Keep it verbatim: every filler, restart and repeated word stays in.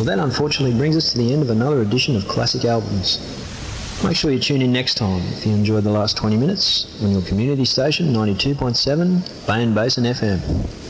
Well, that unfortunately brings us to the end of another edition of Classic Albums. Make sure you tune in next time if you enjoyed the last twenty minutes on your community station ninety-two point seven Bay and Basin F M.